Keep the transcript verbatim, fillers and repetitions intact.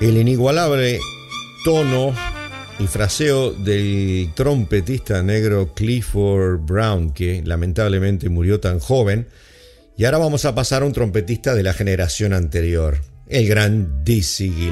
el inigualable tono y fraseo del trompetista negro Clifford Brown, que lamentablemente murió tan joven. Y ahora vamos a pasar a un trompetista de la generación anterior, el gran Dizzy Gillespie.